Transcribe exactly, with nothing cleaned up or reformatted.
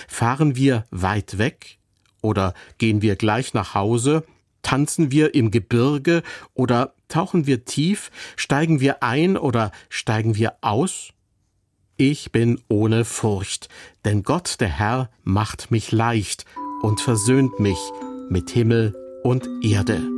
Fahren wir weit weg oder gehen wir gleich nach Hause? Tanzen wir im Gebirge oder tauchen wir tief? Steigen wir ein oder steigen wir aus? Ich bin ohne Furcht, denn Gott, der Herr, macht mich leicht und versöhnt mich mit Himmel und Erde.